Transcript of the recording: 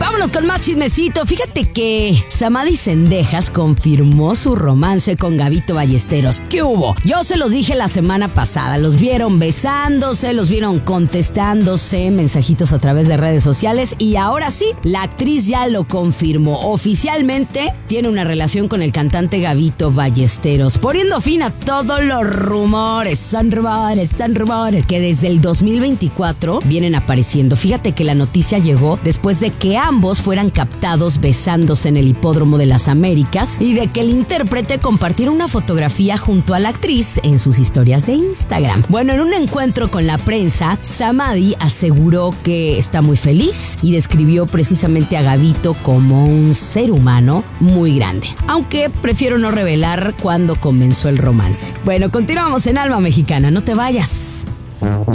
Vámonos con más chismecito. Fíjate que Samadhi Cendejas confirmó su romance con Gabito Ballesteros. ¿Qué hubo? Yo se los dije la semana pasada. Los vieron besándose, los vieron contestándose mensajitos a través de redes sociales y ahora sí, la actriz ya lo confirmó. Oficialmente tiene una relación con el cantante Gabito Ballesteros, poniendo fin a todos los rumores. Son rumores que desde el 2024 vienen apareciendo. Fíjate que la noticia llegó después de que ambos fueran captados besándose en el Hipódromo de las Américas y de que el intérprete compartiera una fotografía junto a la actriz en sus historias de Instagram. Bueno, en un encuentro con la prensa, Samadhi aseguró que está muy feliz y describió precisamente a Gabito como un ser humano muy grande, aunque prefiero no revelar cuándo comenzó el romance. Bueno, continuamos en Alma Mexicana, no te vayas.